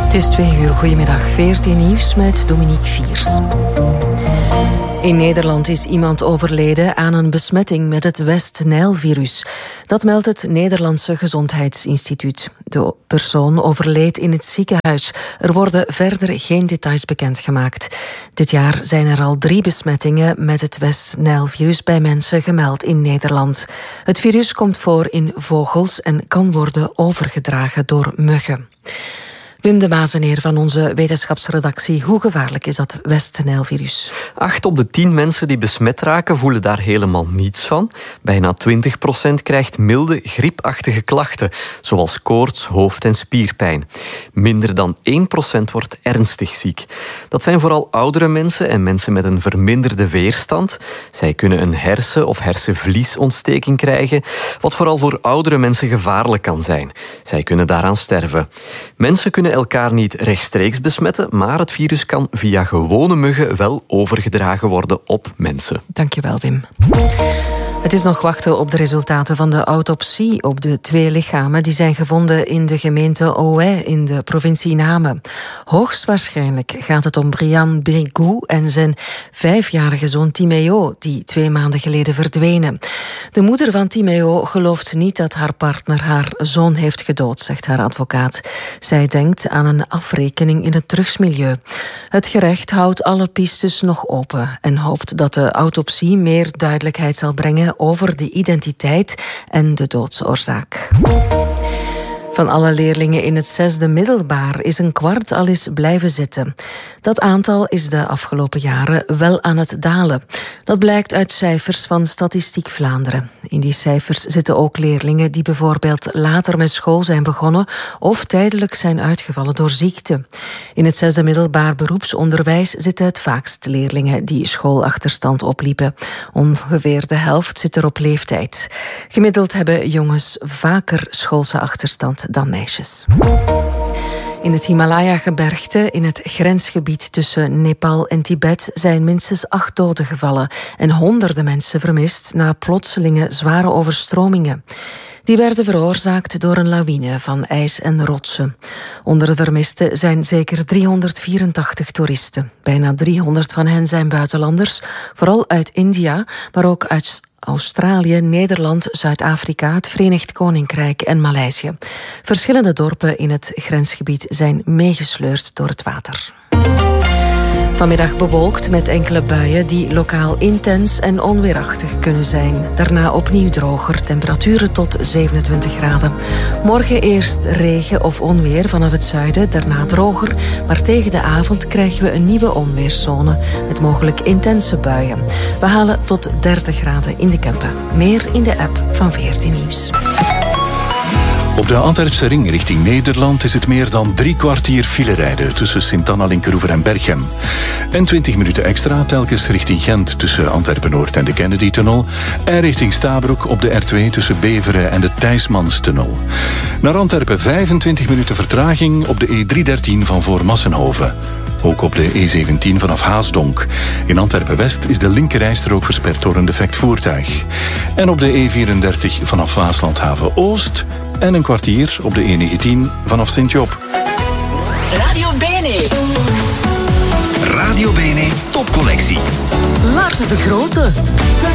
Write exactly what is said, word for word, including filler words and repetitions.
Het is twee uur. Goedemiddag. V R T Nieuws met Dominique Viers. In Nederland is iemand overleden aan een besmetting met het West-Nijl-virus. Dat meldt het Nederlandse Gezondheidsinstituut. De persoon overleed in het ziekenhuis. Er worden verder geen details bekendgemaakt. Dit jaar zijn er al drie besmettingen met het West-Nijl-virus bij mensen gemeld in Nederland. Het virus komt voor in vogels en kan worden overgedragen door muggen. Wim de Mazeneer van onze wetenschapsredactie. Hoe gevaarlijk is dat West-Nijl-virus? Acht op de tien mensen die besmet raken voelen daar helemaal niets van. Bijna twintig procent krijgt milde griepachtige klachten, zoals koorts, hoofd- en spierpijn. Minder dan één procent wordt ernstig ziek. Dat zijn vooral oudere mensen en mensen met een verminderde weerstand. Zij kunnen een hersen- of hersenvliesontsteking krijgen, wat vooral voor oudere mensen gevaarlijk kan zijn. Zij kunnen daaraan sterven. Mensen kunnen elkaar niet rechtstreeks besmetten, maar het virus kan via gewone muggen wel overgedragen worden op mensen. Dankjewel, Wim. Het is nog wachten op de resultaten van de autopsie op de twee lichamen die zijn gevonden in de gemeente Auxerre in de provincie Namen. Hoogstwaarschijnlijk gaat het om Brian Brigou en zijn vijfjarige zoon Timéo, die twee maanden geleden verdwenen. De moeder van Timéo gelooft niet dat haar partner haar zoon heeft gedood, zegt haar advocaat. Zij denkt aan een afrekening in het drugsmilieu. Het gerecht houdt alle pistes nog open en hoopt dat de autopsie meer duidelijkheid zal brengen over de identiteit en de doodsoorzaak. Van alle leerlingen in het zesde middelbaar is een kwart al eens blijven zitten. Dat aantal is de afgelopen jaren wel aan het dalen. Dat blijkt uit cijfers van Statistiek Vlaanderen. In die cijfers zitten ook leerlingen die bijvoorbeeld later met school zijn begonnen of tijdelijk zijn uitgevallen door ziekte. In het zesde middelbaar beroepsonderwijs zitten het vaakst leerlingen die schoolachterstand opliepen. Ongeveer de helft zit er op leeftijd. Gemiddeld hebben jongens vaker schoolse achterstand dan meisjes. In het Himalaya-gebergte, in het grensgebied tussen Nepal en Tibet, zijn minstens acht doden gevallen en honderden mensen vermist na plotselinge zware overstromingen. Die werden veroorzaakt door een lawine van ijs en rotsen. Onder de vermisten zijn zeker driehonderdvierentachtig toeristen. Bijna driehonderd van hen zijn buitenlanders, vooral uit India, maar ook uit Australië, Nederland, Zuid-Afrika, het Verenigd Koninkrijk en Maleisië. Verschillende dorpen in het grensgebied zijn meegesleurd door het water. Vanmiddag bewolkt met enkele buien die lokaal intens en onweerachtig kunnen zijn. Daarna opnieuw droger, temperaturen tot zevenentwintig graden. Morgen eerst regen of onweer vanaf het zuiden, daarna droger. Maar tegen de avond krijgen we een nieuwe onweerszone met mogelijk intense buien. We halen tot dertig graden in de Kempen. Meer in de app van V R T Nieuws. Op de Antwerpse ring richting Nederland is het meer dan drie kwartier filerijden tussen Sint-Anna, Linkeroever en Berchem. En twintig minuten extra telkens richting Gent tussen Antwerpen-Noord en de Kennedy-tunnel. En richting Stabroek op de R twee tussen Beveren en de Thijsmanstunnel. Naar Antwerpen vijfentwintig minuten vertraging op de E driehonderddertien van voor Massenhoven. Ook op de E zeventien vanaf Haasdonk. In Antwerpen-West is de linkerrijstrook versperd door een defect voertuig. En op de E vierendertig vanaf Waaslandhaven-Oost. En een kwartier op de E negentien vanaf Sint-Job. Radio Bene. Radio Bene Topcollectie. Lars de Grote.